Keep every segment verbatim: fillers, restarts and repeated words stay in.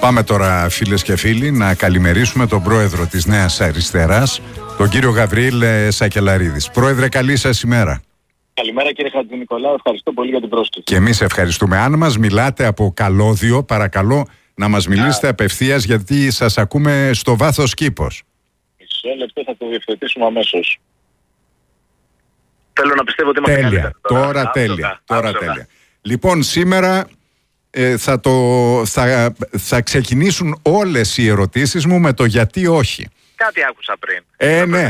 Πάμε τώρα, φίλες και φίλοι, να καλημερίσουμε τον πρόεδρο της Νέας Αριστεράς, τον κύριο Γαβριήλ Σακελαρίδη. Πρόεδρε, καλή σας ημέρα. Καλημέρα κύριε Χατζηνικολάου, ευχαριστώ πολύ για την πρόσκληση. Και εμείς ευχαριστούμε. Αν μας μιλάτε από καλώδιο, παρακαλώ να μας μιλήσετε απευθείας, γιατί σας ακούμε στο βάθος κήπος. Μισό λεπτό, θα το διευθετήσουμε αμέσως. Θέλω να πιστεύω ότι είμαστε τέλεια. καλύτερα. Τώρα, τώρα τέλεια. Άψογα. Τώρα τέλεια. Λοιπόν, σήμερα ε, θα, το, θα, θα ξεκινήσουν όλες οι ερωτήσεις μου με το γιατί όχι. Κάτι άκουσα πριν. Ε, ναι.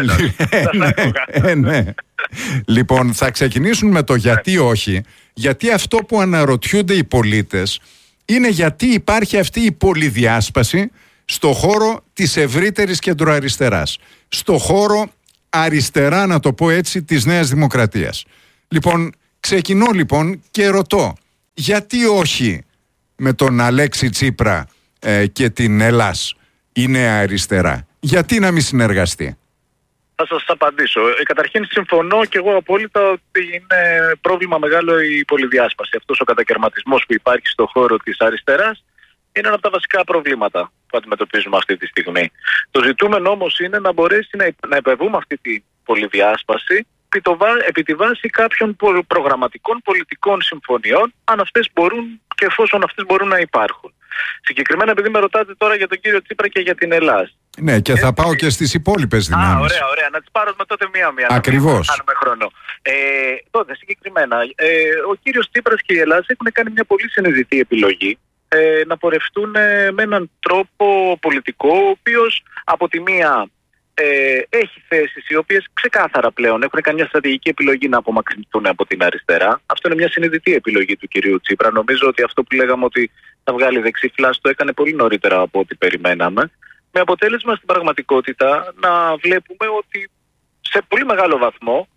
ε, ναι. ε, ναι. Λοιπόν, θα ξεκινήσουν με το γιατί όχι, γιατί αυτό που αναρωτιούνται οι πολίτες είναι γιατί υπάρχει αυτή η πολυδιάσπαση στο χώρο της ευρύτερης κεντροαριστεράς, στο χώρο αριστερά, να το πω έτσι, της Νέας Δημοκρατίας. Λοιπόν, ξεκινώ λοιπόν και ρωτώ, γιατί όχι με τον Αλέξη Τσίπρα ε, και την Ελλάς η Νέα Αριστερά? Γιατί να μην συνεργαστεί? Θα σας απαντήσω. Ε, καταρχήν συμφωνώ και εγώ απόλυτα ότι είναι πρόβλημα μεγάλο η πολυδιάσπαση. Αυτός ο κατακαιρματισμός που υπάρχει στον χώρο της αριστεράς είναι ένα από τα βασικά προβλήματα που αντιμετωπίζουμε αυτή τη στιγμή. Το ζητούμενο όμως είναι να μπορέσει να, να επεβούμε αυτή τη πολυδιάσπαση επί, το, επί τη βάση κάποιων προγραμματικών πολιτικών συμφωνιών, αν αυτές μπορούν και εφόσον αυτές μπορούν να υπάρχουν. Συγκεκριμένα, επειδή με ρωτάτε τώρα για τον κύριο Τσίπρα και για την Ελλάς. Ναι, και θα πάω και στις υπόλοιπες δυνάμεις. Α, ωραία, ωραία. Να τις πάρω με τότε μία-μία. Ακριβώς. Να κάνουμε χρόνο. Ε, τότε, συγκεκριμένα, ε, ο κύριος Τσίπρας και η Ελλάδα έχουν κάνει μια πολύ συνειδητή επιλογή ε, να πορευτούν ε, με έναν τρόπο πολιτικό, ο οποίος από τη μία ε, έχει θέσεις οι οποίες ξεκάθαρα πλέον έχουν κάνει μια στρατηγική επιλογή να απομακρυνθούν από την αριστερά. Αυτό είναι μια συνειδητή επιλογή του κυρίου Τσίπρα. Νομίζω ότι αυτό που λέγαμε ότι θα βγάλει δεξί φλάς το έκανε πολύ νωρίτερα από ό,τι περιμέναμε. Με αποτέλεσμα στην πραγματικότητα να βλέπουμε ότι σε πολύ μεγάλο βαθμό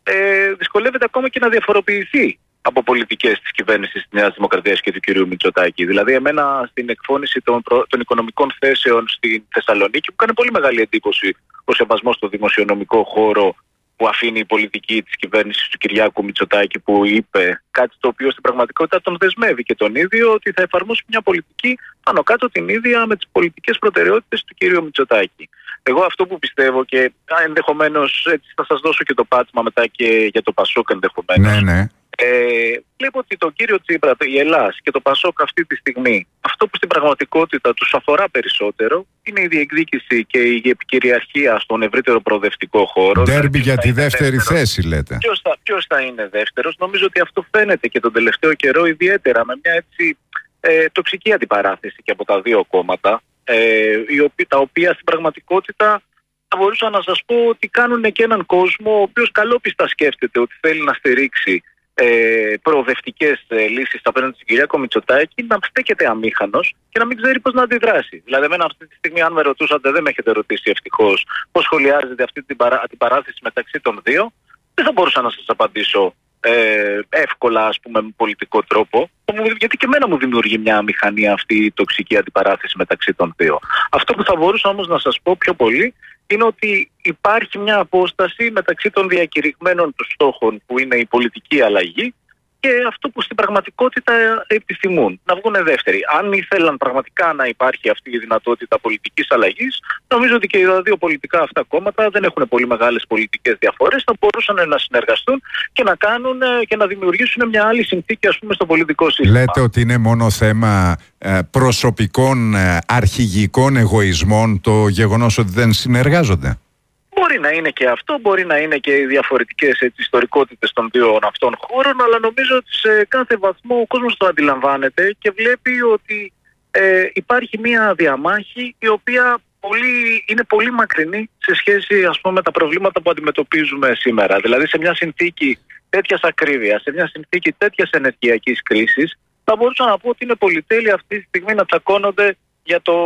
ε, δυσκολεύεται ακόμα και να διαφοροποιηθεί από πολιτικές της κυβέρνησης της Νέας Δημοκρατίας και του κυρίου Μητσοτάκη. Δηλαδή, εμένα στην εκφώνηση των, προ... των οικονομικών θέσεων στην Θεσσαλονίκη, που κάνει πολύ μεγάλη εντύπωση ο σεβασμός στο δημοσιονομικό χώρο που αφήνει η πολιτική της κυβέρνησης του Κυριάκου Μητσοτάκη, που είπε κάτι το οποίο στην πραγματικότητα τον δεσμεύει και τον ίδιο, ότι θα εφαρμόσει μια πολιτική πάνω κάτω την ίδια με τις πολιτικές προτεραιότητες του κυρίου Μητσοτάκη. Εγώ αυτό που πιστεύω, και ενδεχομένως έτσι θα σας δώσω και το πάτημα μετά και για το Πασόκ ενδεχομένως. Ναι, ναι. Ε, βλέπω ότι το κύριο Τσίπρα, η Ελλάς και το Πασόκ αυτή τη στιγμή, αυτό που στην πραγματικότητα τους αφορά περισσότερο είναι η διεκδίκηση και η επικυριαρχία στον ευρύτερο προοδευτικό χώρο. Ντέρμπι για τη δεύτερη δεύτερος. θέση, λέτε. Ποιος θα, ποιος θα είναι δεύτερος? Νομίζω ότι αυτό φαίνεται και τον τελευταίο καιρό, ιδιαίτερα με μια έτσι ε, τοξική αντιπαράθεση και από τα δύο κόμματα, ε, οι οποίοι, τα οποία στην πραγματικότητα θα μπορούσα να σας πω ότι κάνουν και έναν κόσμο ο οποίος καλόπιστα σκέφτεται ότι θέλει να στηρίξει ε, προοδευτικές ε, λύσεις απέναντι στον Κυριάκο Μητσοτάκη, να στέκεται αμήχανος και να μην ξέρει πώς να αντιδράσει. Δηλαδή, εμένα αυτή τη στιγμή, αν με ρωτούσατε, δεν με έχετε ρωτήσει ευτυχώς πώς σχολιάζεται αυτή την παρά, αντιπαράθεση μεταξύ των δύο, δεν θα μπορούσα να σας απαντήσω ε, εύκολα, ας πούμε, με πολιτικό τρόπο, γιατί και εμένα μου δημιουργεί μια αμηχανία αυτή η τοξική αντιπαράθεση μεταξύ των δύο. Αυτό που θα μπορούσα όμως να σας πω πιο πολύ είναι ότι υπάρχει μια απόσταση μεταξύ των διακηρυγμένων του στόχων, που είναι η πολιτική αλλαγή, και αυτό που στην πραγματικότητα επιθυμούν, να βγουν δεύτεροι. Αν ήθελαν πραγματικά να υπάρχει αυτή η δυνατότητα πολιτικής αλλαγής, νομίζω ότι και τα δύο πολιτικά αυτά κόμματα δεν έχουν πολύ μεγάλες πολιτικές διαφορές, θα μπορούσαν να συνεργαστούν και να κάνουν και να δημιουργήσουν μια άλλη συνθήκη, ας πούμε, στο πολιτικό σύστημα. Λέτε ότι είναι μόνο θέμα ε, προσωπικών, ε, αρχηγικών εγωισμών το γεγονός ότι δεν συνεργάζονται? Μπορεί να είναι και αυτό, μπορεί να είναι και οι διαφορετικές έτσι, ιστορικότητες των δύο αυτών χώρων, αλλά νομίζω ότι σε κάθε βαθμό ο κόσμος το αντιλαμβάνεται και βλέπει ότι ε, υπάρχει μια διαμάχη η οποία πολύ, είναι πολύ μακρινή σε σχέση, ας πούμε, με τα προβλήματα που αντιμετωπίζουμε σήμερα. Δηλαδή, σε μια συνθήκη τέτοιας ακρίβειας, σε μια συνθήκη τέτοιας ενεργειακής κρίσης, θα μπορούσα να πω ότι είναι πολυτέλεια αυτή τη στιγμή να τσακώνονται για το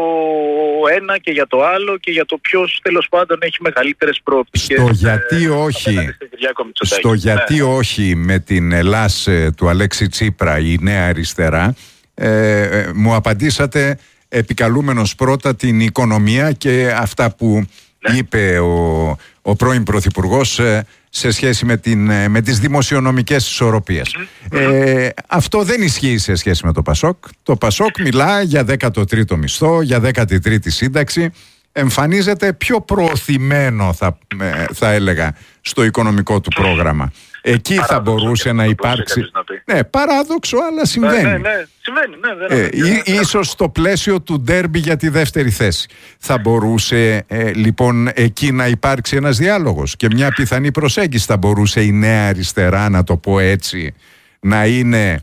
ένα και για το άλλο και για το ποιος τέλος πάντων έχει μεγαλύτερες προοπτικές. Στο γιατί όχι, στο γιατί ναι. όχι με την Ελλάς του Αλέξη Τσίπρα, η Νέα Αριστερά, ε, ε, μου απαντήσατε επικαλούμενος πρώτα την οικονομία και αυτά που ναι. είπε ο, ο πρώην Πρωθυπουργός, ε, σε σχέση με, την, με τις δημοσιονομικές ισορροπίες. Mm-hmm. Ε, αυτό δεν ισχύει σε σχέση με το Πασόκ. Το Πασόκ μιλά για δέκατο τρίτο μισθό, για δέκατη τρίτη σύνταξη. Εμφανίζεται πιο προωθημένο, θα, θα έλεγα, στο οικονομικό του πρόγραμμα. Εκεί παράδοξο, θα μπορούσε να υπάρξει. Να ναι, παράδοξο, αλλά συμβαίνει. Ναι, ναι, ναι. Συμβαίνει, ναι, δεν ε, ε, ίσως στο πλαίσιο του ντέρμπι για τη δεύτερη θέση. Θα μπορούσε ε, λοιπόν εκεί να υπάρξει ένας διάλογος και μια πιθανή προσέγγιση. Θα μπορούσε η Νέα Αριστερά, να το πω έτσι, να είναι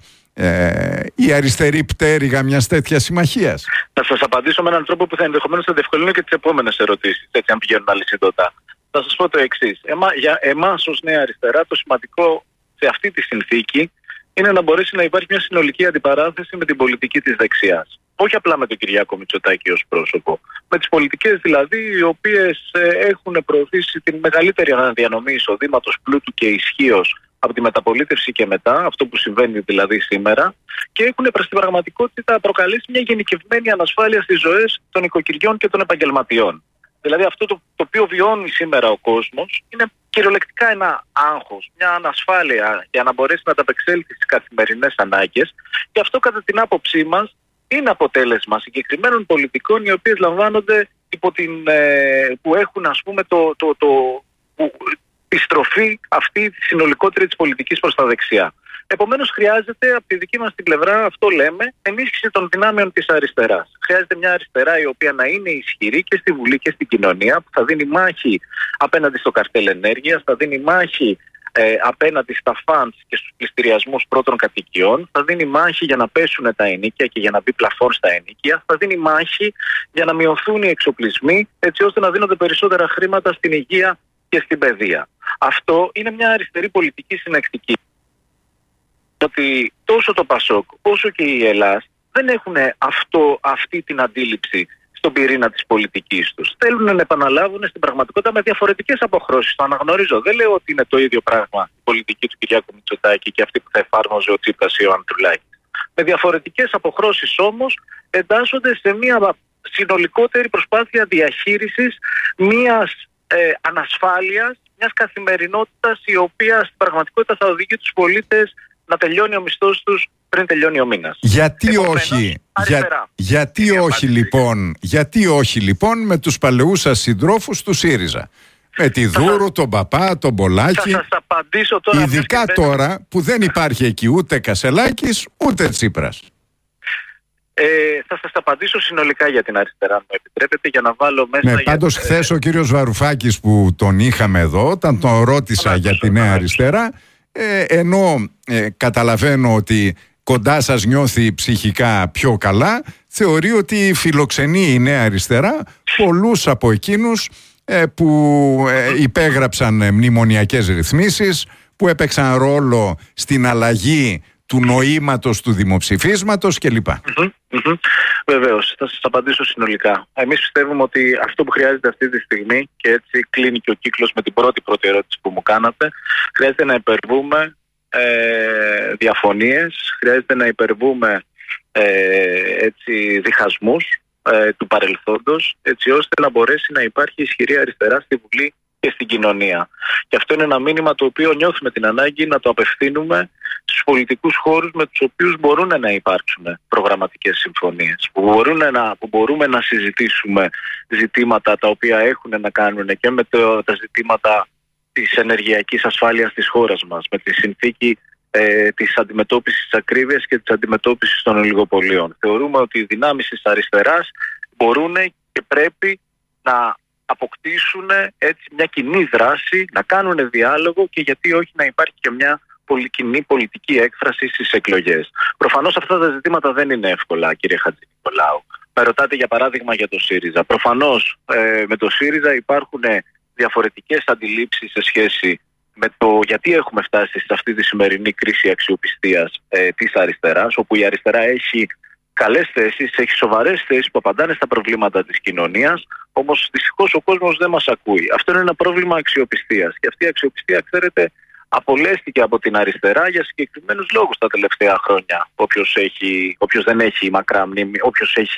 ε, η αριστερή πτέρυγα μιας τέτοιας συμμαχίας. Θα σας απαντήσω με έναν τρόπο που θα ενδεχομένως θα διευκολύνει και τις επόμενες ερωτήσεις, έτσι αν πηγαίνουν αλυσιδωτά. Θα σας πω το εξής. Εμά, για εμάς ως Νέα Αριστερά το σημαντικό σε αυτή τη συνθήκη είναι να μπορέσει να υπάρχει μια συνολική αντιπαράθεση με την πολιτική της δεξιάς. Όχι απλά με τον Κυριάκο Μητσοτάκη ως πρόσωπο. Με τις πολιτικές δηλαδή οι οποίες ε, έχουν προωθήσει την μεγαλύτερη αναδιανομή εισοδήματος, πλούτου και ισχύως από τη μεταπολίτευση και μετά, αυτό που συμβαίνει δηλαδή σήμερα, και έχουν προς την πραγματικότητα προκαλέσει μια γενικευμένη ανασφάλεια στις ζωές των οικοκυριών και των επαγγελματιών. Δηλαδή αυτό το, το οποίο βιώνει σήμερα ο κόσμος είναι κυριολεκτικά ένα άγχος, μια ανασφάλεια για να μπορέσει να ανταπεξέλθει στις καθημερινές ανάγκες, και αυτό κατά την άποψή μας είναι αποτέλεσμα συγκεκριμένων πολιτικών οι οποίες λαμβάνονται υπό την, ε, που έχουν ας πούμε το, το, το, το, τη στροφή αυτή τη συνολικότερη της πολιτικής προς τα δεξιά. Επομένως χρειάζεται από τη δική μας την πλευρά, αυτό λέμε, ενίσχυση των δυνάμεων της αριστεράς. Χρειάζεται μια αριστερά η οποία να είναι ισχυρή και στη Βουλή και στην κοινωνία, που θα δίνει μάχη απέναντι στο καρτέλ ενέργειας, θα δίνει μάχη ε, απέναντι στα φαντς και στους πληστηριασμούς πρώτων κατοικιών, θα δίνει μάχη για να πέσουν τα ενοίκια και για να μπει πλαφόν στα ενοίκια, θα δίνει μάχη για να μειωθούν οι εξοπλισμοί, έτσι ώστε να δίνονται περισσότερα χρήματα στην υγεία και στην παιδεία. Αυτό είναι μια αριστερή πολιτική συνεκτική. Ότι τόσο το Πασόκ όσο και η Ελλάδα δεν έχουν αυτό, αυτή την αντίληψη στον πυρήνα της πολιτικής τους. Θέλουν να επαναλάβουν στην πραγματικότητα με διαφορετικές αποχρώσεις. Το αναγνωρίζω. Δεν λέω ότι είναι το ίδιο πράγμα η πολιτική του Κυριάκου Μητσοτάκη και αυτή που θα εφάρμοζε ο Τσίπρας ή ο Ανδρουλάκης. Με διαφορετικές αποχρώσεις όμως εντάσσονται σε μια συνολικότερη προσπάθεια διαχείρισης μιας ε, ανασφάλειας, μιας καθημερινότητας η οποία στην πραγματικότητα θα οδηγεί τους πολίτες να τελειώνει ο μισθός τους πριν τελειώνει ο μήνας. Γιατί Επομένως, όχι, για, γιατί όχι λοιπόν, γιατί όχι λοιπόν με τους παλαιούς σας συντρόφους του ΣΥΡΙΖΑ. Με τη Δούρου, θα, τον Παπά, τον Πολάκη. Θα σας απαντήσω τώρα. Ειδικά τώρα που δεν υπάρχει εκεί ούτε Κασελάκης ούτε Τσίπρας. Ε, θα σας απαντήσω συνολικά για την αριστερά, μου επιτρέπετε, για να βάλω μέσα... Ναι, πάντως για... χθες ο κύριος Βαρουφάκης που τον είχαμε εδώ, όταν τον ρώτησα για τη Νέα Αριστερά, ε, ενώ ε, καταλαβαίνω ότι κοντά σας νιώθει ψυχικά πιο καλά, θεωρεί ότι φιλοξενεί η Νέα Αριστερά πολλούς από εκείνους ε, που ε, υπέγραψαν ε, μνημονιακές ρυθμίσεις, που έπαιξαν ρόλο στην αλλαγή του νοήματος του δημοψηφίσματος κλπ. Mm-hmm, mm-hmm. Βεβαίως, θα σας απαντήσω συνολικά. Εμείς πιστεύουμε ότι αυτό που χρειάζεται αυτή τη στιγμή, και έτσι κλείνει και ο κύκλος με την πρώτη πρώτη ερώτηση που μου κάνατε, χρειάζεται να υπερβούμε ε, διαφωνίες, χρειάζεται να υπερβούμε ε, έτσι, διχασμούς ε, του παρελθόντος, έτσι ώστε να μπορέσει να υπάρχει ισχυρή αριστερά στη Βουλή και στην κοινωνία. Και αυτό είναι ένα μήνυμα το οποίο νιώθουμε την ανάγκη να το απευθύνουμε στους πολιτικούς χώρους με τους οποίους μπορούν να υπάρξουν προγραμματικές συμφωνίες, που, μπορούν να, που μπορούμε να συζητήσουμε ζητήματα τα οποία έχουν να κάνουν και με το, τα ζητήματα της ενεργειακής ασφάλειας της χώρας μας, με τη συνθήκη ε, της αντιμετώπισης της ακρίβειας και της αντιμετώπισης των ολιγοπολίων. Θεωρούμε ότι οι δυνάμεις της αριστεράς μπορούν και πρέπει να αποκτήσουν έτσι μια κοινή δράση, να κάνουν διάλογο και γιατί όχι να υπάρχει και μια πολύ κοινή πολιτική έκφραση στις εκλογές. Προφανώς αυτά τα ζητήματα δεν είναι εύκολα, κύριε Χατζηνικολάου. Με ρωτάτε για παράδειγμα για το ΣΥΡΙΖΑ. Προφανώς ε, με το ΣΥΡΙΖΑ υπάρχουν διαφορετικές αντιλήψεις σε σχέση με το γιατί έχουμε φτάσει σε αυτή τη σημερινή κρίση αξιοπιστίας ε, της αριστεράς, όπου η αριστερά έχει καλές θέσεις, έχει σοβαρές θέσεις που απαντάνε στα προβλήματα της κοινωνίας, όμως δυστυχώς ο κόσμος δεν μας ακούει. Αυτό είναι ένα πρόβλημα αξιοπιστίας. Και αυτή η αξιοπιστία, ξέρετε, απολέστηκε από την αριστερά για συγκεκριμένους λόγους τα τελευταία χρόνια. Όποιος, έχει, όποιος δεν έχει μακρά μνήμη, όποιος έχει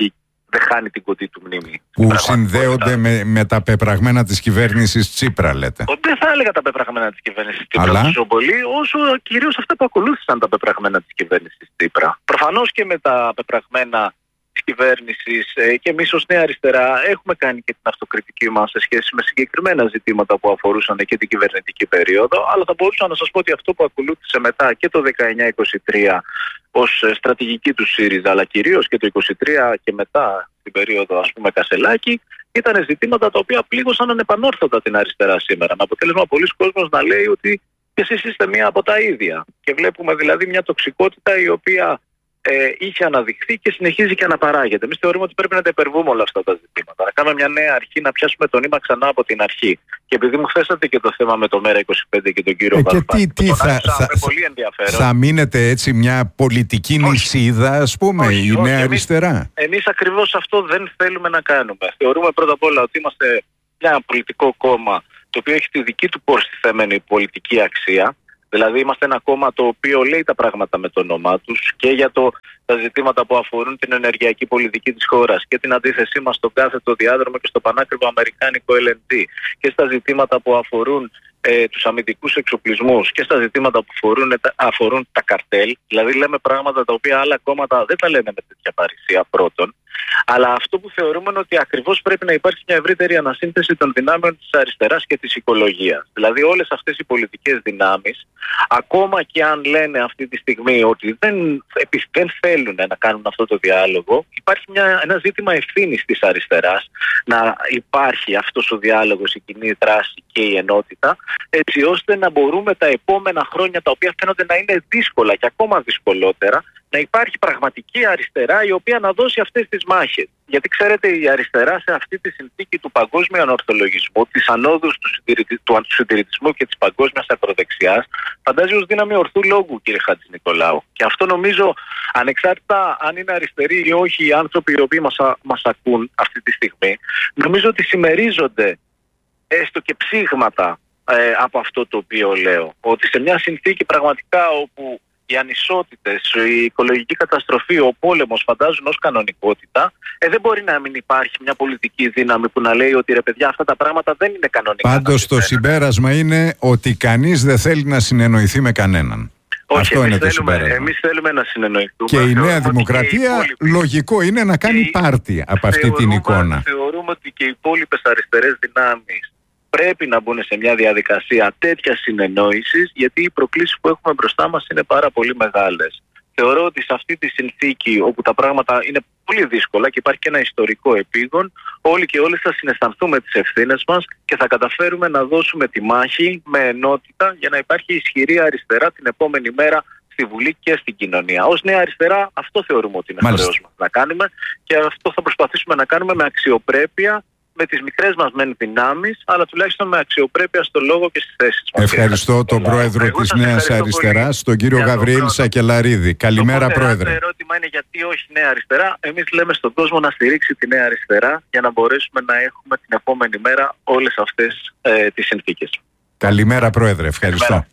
δεν χάνει την κοντή του μνήμη. Που συνδέονται με, με τα πεπραγμένα της κυβέρνησης Τσίπρα, λέτε. Δεν θα έλεγα τα πεπραγμένα της κυβέρνησης Τσίπρα Αλλά... τόσο πολύ, όσο κυρίως αυτά που ακολούθησαν τα πεπραγμένα της κυβέρνησης Τσίπρα. Προφανώς και με τα πεπραγμένα της κυβέρνησης ε, και εμείς ως Νέα Αριστερά έχουμε κάνει και την αυτοκριτική μας σε σχέση με συγκεκριμένα ζητήματα που αφορούσαν και την κυβερνητική περίοδο, αλλά θα μπορούσα να σας πω ότι αυτό που ακολούθησε μετά και το δεκαεννιά είκοσι τρία ως στρατηγική του ΣΥΡΙΖΑ, αλλά κυρίως και το είκοσι τρία και μετά την περίοδο, ας πούμε, Κασελάκη, ήταν ζητήματα τα οποία πλήγωσαν ανεπανόρθωτα την αριστερά σήμερα. Με αποτέλεσμα πολλοί κόσμος να λέει ότι και εσείς είστε μία από τα ίδια. Και βλέπουμε δηλαδή μια τοξικότητα η οποία ε, είχε αναδειχθεί και συνεχίζει και αναπαράγεται. Εμείς θεωρούμε ότι πρέπει να τα υπερβούμε όλα αυτά τα ζητήματα. Να κάνουμε μια νέα αρχή, να πιάσουμε το νήμα ξανά από την αρχή. Και επειδή μου θέσατε και το θέμα με το Μέρα είκοσι πέντε και τον κύριο ε, Βαρουφάκη, τι, τι θα, θα, πολύ ενδιαφέρον. Θα μείνετε έτσι μια πολιτική νησίδα, ας πούμε, όχι, η όχι, Νέα όχι, Αριστερά. Εμείς, εμείς ακριβώς αυτό δεν θέλουμε να κάνουμε. Θεωρούμε πρώτα απ' όλα ότι είμαστε ένα πολιτικό κόμμα το οποίο έχει τη δική του προστιθέμενη πολιτική αξία. Δηλαδή είμαστε ένα κόμμα το οποίο λέει τα πράγματα με το όνομά τους και για το, τα ζητήματα που αφορούν την ενεργειακή πολιτική της χώρας και την αντίθεσή μας στον κάθετο διάδρομο και στο πανάκριβο αμερικάνικο ελ εν τζι και στα ζητήματα που αφορούν ε, τους αμυντικούς εξοπλισμούς και στα ζητήματα που αφορούν, αφορούν τα καρτέλ. Δηλαδή λέμε πράγματα τα οποία άλλα κόμματα δεν τα λένε με τέτοια παρησία πρώτον. Αλλά αυτό που θεωρούμε είναι ότι ακριβώς πρέπει να υπάρχει μια ευρύτερη ανασύνθεση των δυνάμεων της αριστεράς και της οικολογίας. Δηλαδή όλες αυτές οι πολιτικές δυνάμεις, ακόμα και αν λένε αυτή τη στιγμή ότι δεν, δεν θέλουν να κάνουν αυτό το διάλογο, υπάρχει μια, ένα ζήτημα ευθύνης της αριστεράς να υπάρχει αυτός ο διάλογος, η κοινή δράση και η ενότητα, έτσι ώστε να μπορούμε τα επόμενα χρόνια, τα οποία φαίνονται να είναι δύσκολα και ακόμα δυσκολότερα, να υπάρχει πραγματική αριστερά η οποία να δώσει αυτές τις μάχες. Γιατί ξέρετε, η αριστερά σε αυτή τη συνθήκη του παγκόσμιου ανορθολογισμού, της ανόδους του, συντηρητι... του συντηρητισμού και της παγκόσμιας ακροδεξιάς, φαντάζει ως δύναμη ορθού λόγου, κύριε Χατζηνικολάου. Και αυτό νομίζω, ανεξάρτητα αν είναι αριστεροί ή όχι οι άνθρωποι οι οποίοι μας, α... μας ακούν αυτή τη στιγμή, νομίζω ότι συμμερίζονται έστω και ψήγματα ε, από αυτό το οποίο λέω. Ότι σε μια συνθήκη πραγματικά όπου οι ανισότητες, η οικολογική καταστροφή, ο πόλεμος φαντάζουν ως κανονικότητα, ε, δεν μπορεί να μην υπάρχει μια πολιτική δύναμη που να λέει ότι ρε παιδιά αυτά τα πράγματα δεν είναι κανονικά. Πάντως το συμπέρασμα είναι ότι κανείς δεν θέλει να συνεννοηθεί με κανέναν. Όχι, αυτό εμείς είναι το θέλουμε, συμπέρασμα. εμείς θέλουμε να συνεννοηθούμε. Και η Νέα Δημοκρατία υπόλοιποι... λογικό είναι να κάνει και πάρτι από αυτή θεωρούμε, την εικόνα. Θεωρούμε ότι και οι υπόλοιπες αριστερές δυνάμεις πρέπει να μπουν σε μια διαδικασία τέτοια συνεννόησης, γιατί οι προκλήσεις που έχουμε μπροστά μας είναι πάρα πολύ μεγάλες. Θεωρώ ότι σε αυτή τη συνθήκη όπου τα πράγματα είναι πολύ δύσκολα και υπάρχει και ένα ιστορικό επίγον, όλοι και όλες θα συναισθανθούμε τις ευθύνες μας και θα καταφέρουμε να δώσουμε τη μάχη με ενότητα για να υπάρχει ισχυρή αριστερά την επόμενη μέρα στη Βουλή και στην κοινωνία. Ως Νέα Αριστερά αυτό θεωρούμε ότι είναι χρέος μας να κάνουμε και αυτό θα προσπαθήσουμε να κάνουμε με αξιοπρέπεια, με τις μικρές μας μεν δυνάμεις, αλλά τουλάχιστον με αξιοπρέπεια στο λόγο και στις θέσεις μας. Ευχαριστώ τον πρόεδρο Εγώ της Νέας Αριστεράς, τον κύριο Γαβριήλ Σακελαρίδη. Καλημέρα, το πρόεδρε. Το ερώτημα είναι γιατί όχι Νέα Αριστερά. Εμείς λέμε στον κόσμο να στηρίξει τη Νέα Αριστερά για να μπορέσουμε να έχουμε την επόμενη μέρα όλες αυτές ε, τις συνθήκες. Καλημέρα, πρόεδρε. Ευχαριστώ. Καλημέρα.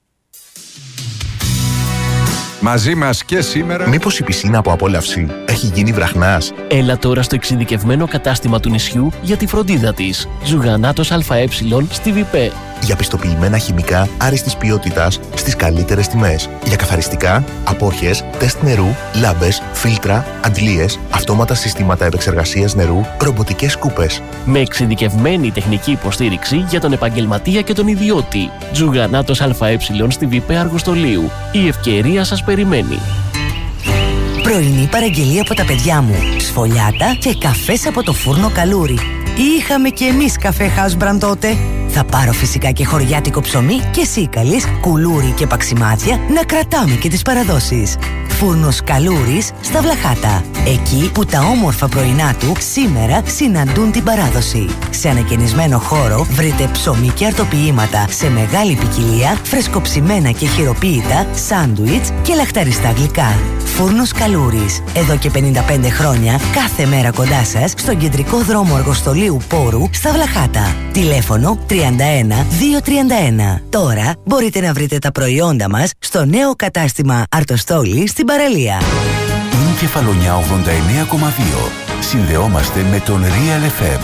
Μαζί μας και σήμερα. Μήπως η πισίνα από απόλαυση έχει γίνει βραχνάς? Έλα τώρα στο εξειδικευμένο κατάστημα του νησιού για τη φροντίδα της. Ζουγανάτος ΑΕ στη Βιπέ. Για πιστοποιημένα χημικά άριστης ποιότητας στις καλύτερες τιμές. Για καθαριστικά, απόχες, τεστ νερού, λάμπες, φίλτρα, αντλίες, αυτόματα συστήματα επεξεργασίας νερού, ρομποτικές σκούπες. Με εξειδικευμένη τεχνική υποστήριξη για τον επαγγελματία και τον ιδιώτη. Ζουγανάτος ΑΕ στη Βιπέ Αργοστολίου. Η ευκαιρία σας περιμένει. Πρωινή παραγγελία από τα παιδιά μου. Σφολιάτα και καφές από το φούρνο Καλούρι. Είχαμε και εμείς καφέ House Brand τότε. Θα πάρω φυσικά και χωριάτικο ψωμί και σίκαλης, κουλούρι και παξιμάδια να κρατάμε και τις παραδόσεις. Φούρνος Καλούρης στα Βλαχάτα. Εκεί που τα όμορφα πρωινά του σήμερα συναντούν την παράδοση. Σε ανακαινισμένο χώρο βρείτε ψωμί και αρτοποιήματα σε μεγάλη ποικιλία, φρεσκοψημένα και χειροποίητα, σάντουιτς και λαχταριστά γλυκά. Φούρνος Καλούρης. Εδώ και πενήντα πέντε χρόνια, κάθε μέρα κοντά σας, στον κεντρικό δρόμο Αργοστολίου Πόρου στα Βλαχάτα. Τηλέφωνο τριάντα ένα διακόσια τριάντα ένα. Τώρα μπορείτε να βρείτε τα προϊόντα μας στο νέο κατάστημα Αρτοστόλη στην παραλία. Είναι Κεφαλονιά ογδόντα εννέα κόμμα δύο. συνδεόμαστε με τον Real εφ εμ.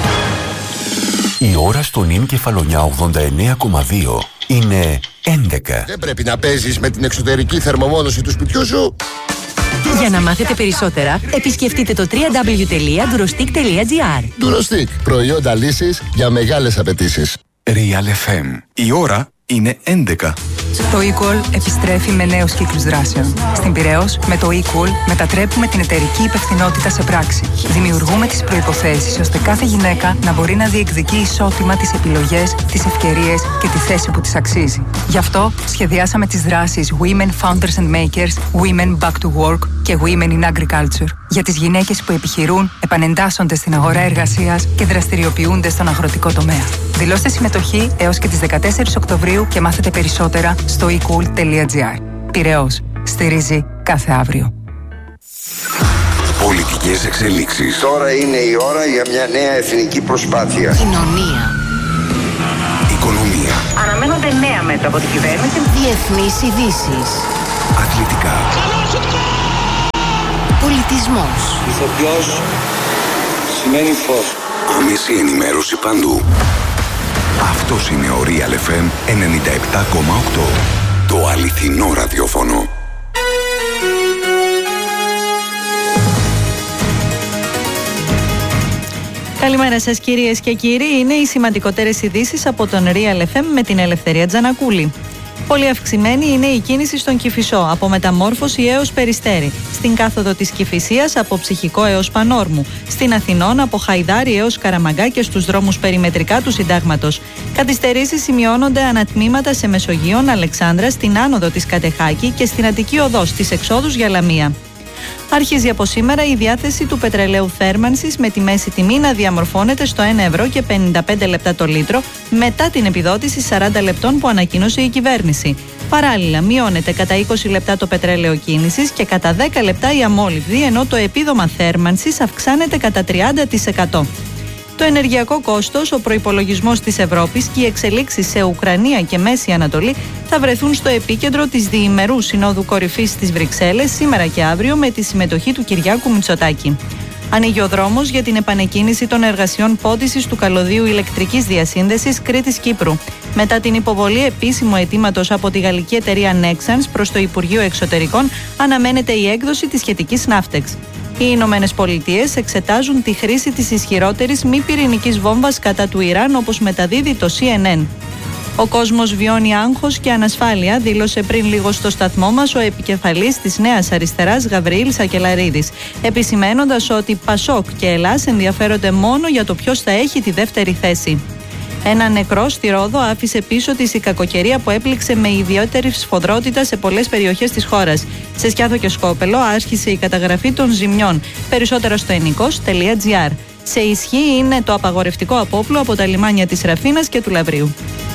Η ώρα στον Ιν Κεφαλονιά ογδόντα εννέα κόμμα δύο είναι έντεκα. Δεν πρέπει να παίζεις με την εξωτερική θερμομόνωση του σπιτιού σου. Για να μάθετε περισσότερα, επισκεφτείτε το double-u double-u double-u τελεία ντουροστικ τελεία τζι άρ. Ντουροστικ, προϊόντα λύσης για μεγάλες απαιτήσεις. Real εφ εμ. Η ώρα είναι έντεκα. Το eQual επιστρέφει με νέους κύκλους δράσεων. Στην Πειραιώς, με το eQual μετατρέπουμε την εταιρική υπευθυνότητα σε πράξη. Δημιουργούμε τις προϋποθέσεις ώστε κάθε γυναίκα να μπορεί να διεκδικεί ισότιμα τις επιλογές, τις ευκαιρίες και τη θέση που της αξίζει. Γι' αυτό σχεδιάσαμε τις δράσεις Women Founders and Makers, Women Back to Work και Women in Agriculture. Για τις γυναίκες που επιχειρούν, επανεντάσσονται στην αγορά εργασίας και δραστηριοποιούνται στον αγροτικό τομέα. Δηλώστε συμμετοχή έως και τις δεκατέσσερις Οκτωβρίου και μάθετε περισσότερα στο e cool τελεία τζι άρ. Πειραιώς. Στηρίζει κάθε αύριο. Πολιτικές εξελίξεις. Τώρα είναι η ώρα για μια νέα εθνική προσπάθεια. Κοινωνία. Οικονομία. Αναμένονται νέα μέτρα από την κυβέρνηση. Διεθνείς ειδήσεις. Αθλητικά. Πολιτισμός. Ηθοποιός σημαίνει φως. Άμεση ενημέρωση παντού. Αυτός είναι ο Real εφ εμ ενενήντα επτά κόμμα οκτώ. Το αληθινό ραδιόφωνο. Καλημέρα σας κυρίες και κύριοι. Είναι οι σημαντικότερες ειδήσεις από τον Real εφ εμ με την Ελευθερία Τζανακούλη. Πολύ αυξημένη είναι η κίνηση στον Κηφισό, από Μεταμόρφωση έως Περιστέρι. Στην κάθοδο της Κηφισίας, από Ψυχικό έως Πανόρμου. Στην Αθηνών, από Χαϊδάρι έως Καραμαγκά και στους δρόμους περιμετρικά του Συντάγματος. Καθυστερήσεις σημειώνονται ανατμήματα σε Μεσογείον, Αλεξάνδρα, στην άνοδο της Κατεχάκη και στην Αττική Οδό, στις εξόδους για Λαμία. Αρχίζει από σήμερα η διάθεση του πετρελαίου θέρμανσης με τη μέση τιμή να διαμορφώνεται στο ένα ευρώ και πενήντα πέντε λεπτά το λίτρο μετά την επιδότηση σαράντα λεπτών που ανακοίνωσε η κυβέρνηση. Παράλληλα, μειώνεται κατά είκοσι λεπτά το πετρέλαιο κίνησης και κατά δέκα λεπτά η αμόλυβδη, ενώ το επίδομα θέρμανσης αυξάνεται κατά τριάντα τοις εκατό. Το ενεργειακό κόστος, ο προϋπολογισμός της Ευρώπης και οι εξελίξεις σε Ουκρανία και Μέση Ανατολή θα βρεθούν στο επίκεντρο της διημερούς Συνόδου Κορυφής στις Βρυξέλλες σήμερα και αύριο με τη συμμετοχή του Κυριάκου Μητσοτάκη. Ανοίγει ο δρόμος για την επανεκκίνηση των εργασιών πόντισης του καλωδίου ηλεκτρικής διασύνδεσης Κρήτης-Κύπρου. Μετά την υποβολή επίσημου αιτήματος από τη γαλλική εταιρεία Nexans προς το Υπουργείο Εξωτερικών, αναμένεται η έκδοση της σχετικής ναύτεξ. Οι Ηνωμένες Πολιτείες εξετάζουν τη χρήση της ισχυρότερης μη πυρηνικής βόμβας κατά του Ιράν, όπως μεταδίδει το σι εν εν. Ο κόσμος βιώνει άγχος και ανασφάλεια, δήλωσε πριν λίγο στο σταθμό μας ο επικεφαλής της Νέας Αριστεράς Γαβριήλ Σακελαρίδης, επισημένοντας ότι Πασόκ και Ελλάς ενδιαφέρονται μόνο για το ποιος θα έχει τη δεύτερη θέση. Ένα νεκρό στη Ρόδο άφησε πίσω της η κακοκαιρία που έπληξε με ιδιαίτερη σφοδρότητα σε πολλές περιοχές της χώρας. Σε Σκιάθο και Σκόπελο άρχισε η καταγραφή των ζημιών. Περισσότερα στο ενικός τελεία τζι άρ. Σε ισχύ είναι το απαγορευτικό απόπλου από τα λιμάνια της Ραφίνας και του Λαβρίου.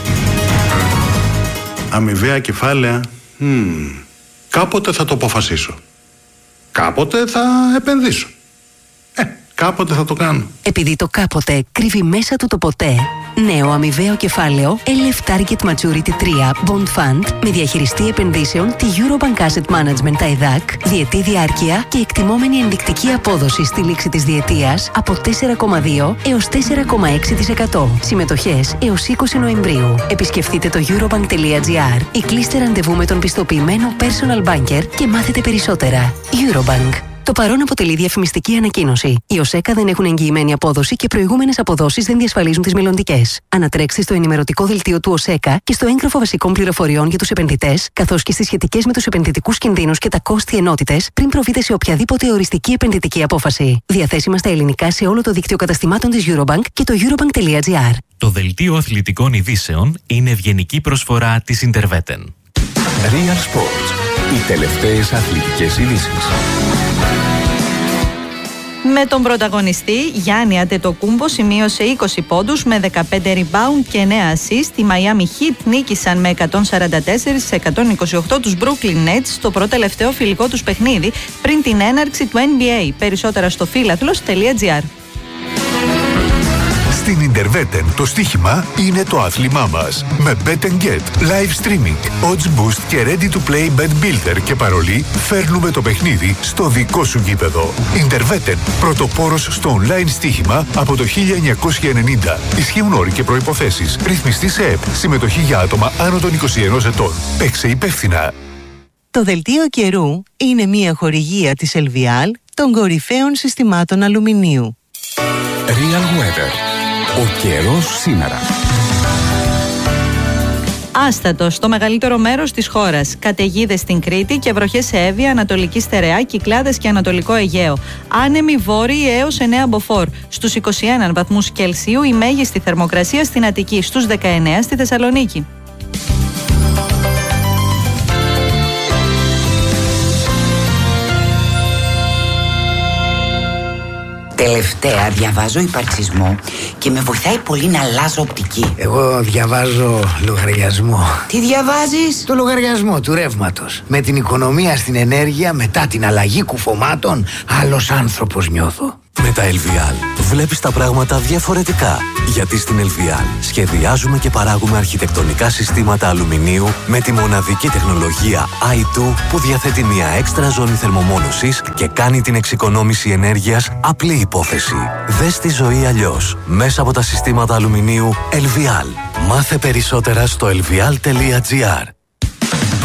Αμοιβαία κεφάλαια. Mm. Κάποτε θα το αποφασίσω. Κάποτε θα επενδύσω. Ε, κάποτε θα το κάνω. Επειδή το κάποτε κρύβει μέσα του το ποτέ. Νέο αμοιβαίο κεφάλαιο ελ εφ Target Maturity τρία Bond Fund με διαχειριστή επενδύσεων τη Eurobank Asset Management τα ΕΔΑΚ, διετή διάρκεια και εκτιμόμενη ενδεικτική απόδοση στη λήξη της διετίας από τέσσερα κόμμα δύο έως τέσσερα κόμμα έξι τοις εκατό. Συμμετοχές έως είκοσι Νοεμβρίου. Επισκεφτείτε το eurobank τελεία τζι άρ ή κλείστε ραντεβού με τον πιστοποιημένο personal banker και μάθετε περισσότερα. Eurobank. Το παρόν αποτελεί διαφημιστική ανακοίνωση. Οι ΟΣΕΚΑ δεν έχουν εγγυημένη απόδοση και προηγούμενες αποδόσεις δεν διασφαλίζουν τις μελλοντικές. Ανατρέξτε στο ενημερωτικό δελτίο του ΟΣΕΚΑ και στο έγγραφο βασικών πληροφοριών για τους επενδυτές, καθώς και στις σχετικές με τους επενδυτικούς κινδύνους και τα κόστη ενότητες, πριν προβείτε σε οποιαδήποτε οριστική επενδυτική απόφαση. Διαθέσιμα στα ελληνικά σε όλο το δίκτυο καταστημάτων της Eurobank και το eurobank τελεία τζι άρ. Το δελτίο αθλητικών ειδήσεων είναι ευγενική προσφορά της Interveten. Real Sports. Οι τελευταίες αθλητικές ειδήσεις. Με τον πρωταγωνιστή Γιάννη Αντετοκούμπο σημείωσε είκοσι πόντους με δεκαπέντε rebound και εννέα assist. Οι Miami Heat νίκησαν με εκατόν σαράντα τέσσερα σε εκατόν είκοσι οκτώ τους Brooklyn Nets στο πρώτο τελευταίο φιλικό τους παιχνίδι πριν την έναρξη του N B A. Περισσότερα στο φίλαθλος τελεία τζι άρ. Στην Interwetten το στοίχημα είναι το άθλημά μας. Με Bet and Get, live streaming, odds boost και ready to play bet builder και παρολί, φέρνουμε το παιχνίδι στο δικό σου γήπεδο. Interwetten, πρωτοπόρος στο online στοίχημα από το χίλια εννιακόσια ενενήντα. Ισχύουν όροι και προϋποθέσεις. Ρυθμιστή σε ΕΠ. Συμμετοχή για άτομα άνω των είκοσι ενός ετών. Παίξε υπεύθυνα. Το δελτίο καιρού είναι μια χορηγία της Ελβιάλ των κορυφαίων συστημάτων αλουμινίου. Real Weather. Ο καιρός σήμερα. Άστατο στο μεγαλύτερο μέρος της χώρας. Καταιγίδες στην Κρήτη και βροχές σε Εύβοια, Ανατολική Στερεά, Κυκλάδες και Ανατολικό Αιγαίο. Άνεμοι βόρειοι έως εννέα μποφόρ. Στους είκοσι ένα βαθμούς Κελσίου η μέγιστη θερμοκρασία στην Αττική, στους δεκαεννέα στη Θεσσαλονίκη. Τελευταία διαβάζω υπαρξισμό και με βοηθάει πολύ να αλλάζω οπτική. Εγώ διαβάζω λογαριασμό. Τι διαβάζεις? Το λογαριασμό του ρεύματος. Με την οικονομία στην ενέργεια μετά την αλλαγή κουφωμάτων, άλλος άνθρωπος νιώθω. Με τα Ελβιάλ βλέπεις τα πράγματα διαφορετικά. Γιατί στην Ελβιάλ σχεδιάζουμε και παράγουμε αρχιτεκτονικά συστήματα αλουμινίου με τη μοναδική τεχνολογία άι τού που διαθέτει μια έξτρα ζώνη θερμομόνωσης και κάνει την εξοικονόμηση ενέργειας απλή υπόθεση. Δες τη ζωή αλλιώς μέσα από τα συστήματα αλουμινίου Ελβιάλ. Μάθε περισσότερα στο ελβιάλ τελεία τζι άρ.